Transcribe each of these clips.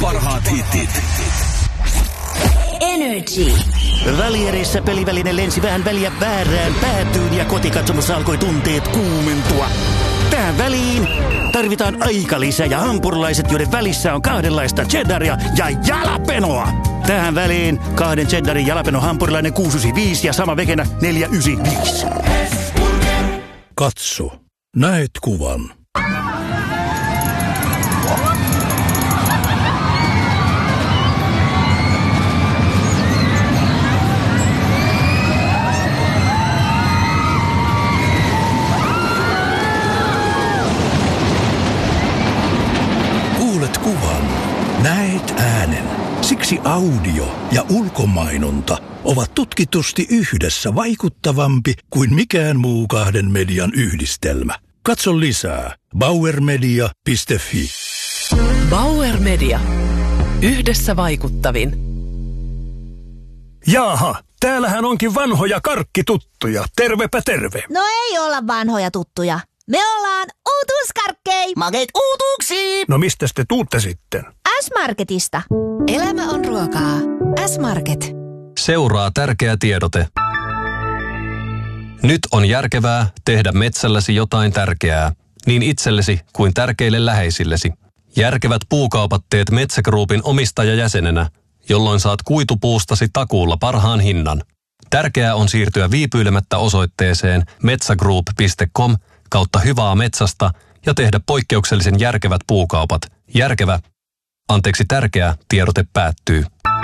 parhaat hitit. Energy. Välierissä peliväline lensi vähän väliä väärään päätyyn ja kotikatsomossa alkoi tunteet kuumentua. Tähän väliin tarvitaan aikalisä ja hampurilaiset, joiden välissä on kahdenlaista cheddaria ja jalapenoa. Tähän väliin 2 cheddarin jalapeno hampurilainen 695 ja sama vegenä 495. Katso. Näet kuvan. Kuulet kuvan. Näet äänen. Siksi audio ja ulkomainonta ovat tutkitusti yhdessä vaikuttavampi kuin mikään muu 2 median yhdistelmä. Katso lisää bauermedia.fi. Bauer Media. Yhdessä vaikuttavin. Jaaha, täällähän onkin vanhoja karkkituttuja. Tervepä terve. No ei olla vanhoja tuttuja. Me ollaan uutuuskarkkei. Makeet uutuuksia. No mistäs te tuutte sitten? S-Marketista. Elämä on ruokaa. S-Market. Seuraa tärkeä tiedote. Nyt on järkevää tehdä metsälläsi jotain tärkeää, niin itsellesi kuin tärkeille läheisillesi. Järkevät puukaupat teet Metsä Groupin omistajajäsenenä, jolloin saat kuitupuustasi takuulla parhaan hinnan. Tärkeää on siirtyä viipyilemättä osoitteeseen metsagroup.com/hyvää metsästä ja tehdä poikkeuksellisen järkevät puukaupat. Tärkeä tiedote päättyy.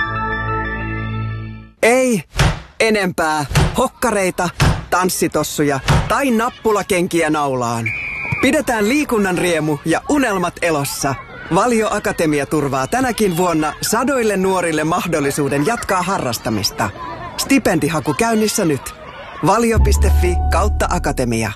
Ei enempää hokkareita, tanssitossuja tai nappulakenkiä naulaan. Pidetään liikunnan riemu ja unelmat elossa. Valio Akatemia turvaa tänäkin vuonna sadoille nuorille mahdollisuuden jatkaa harrastamista. Stipendihaku käynnissä nyt. Valio.fi/akatemia.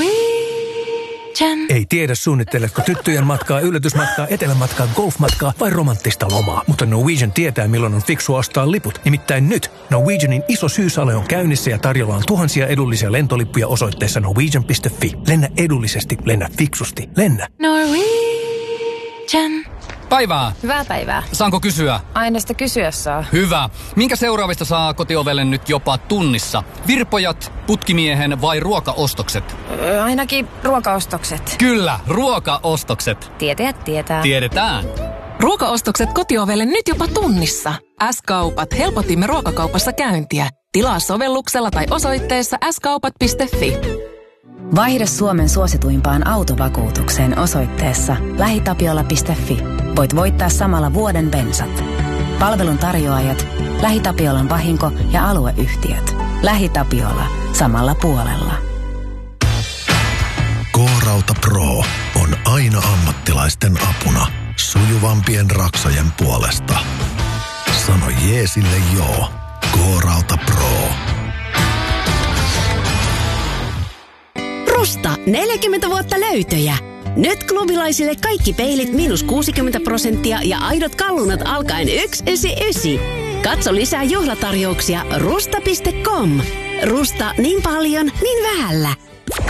Ei tiedä suunnitteletko tyttöjen matkaa, yllätysmatkaa, etelämatkaa, golfmatkaa vai romanttista lomaa. Mutta Norwegian tietää milloin on fiksua ostaa liput. Nimittäin nyt Norwegianin iso syyssale on käynnissä ja tarjolla on tuhansia edullisia lentolippuja osoitteessa norwegian.fi. Lennä edullisesti, lennä fiksusti, lennä. Norwegian. Päivää. Hyvää päivää. Saanko kysyä? Aina sitä kysyä saa. Hyvä. Minkä seuraavista saa kotiovelle nyt jopa tunnissa? Virpojat, putkimiehen vai ruokaostokset? Ainakin ruokaostokset. Kyllä, ruokaostokset. Tietäjät tietää. Tiedetään. Ruokaostokset kotiovelle nyt jopa tunnissa. S-kaupat. Helpotimme ruokakaupassa käyntiä. Tilaa sovelluksella tai osoitteessa skaupat.fi. Vaihda Suomen suosituimpaan autovakuutukseen osoitteessa lähitapiola.fi. Voit voittaa samalla vuoden bensat. Palvelun tarjoajat, LähiTapiolan vahinko- ja alueyhtiöt. LähiTapiola. Samalla puolella. K-Rauta Pro on aina ammattilaisten apuna sujuvampien raksojen puolesta. Sano jeesille joo. K-Rauta Pro. Rusta 40 vuotta löytöjä. Nyt klubilaisille kaikki peilit -60% ja aidot kallunat alkaen 199. Katso lisää juhlatarjouksia rusta.com. Rusta niin paljon, niin vähällä.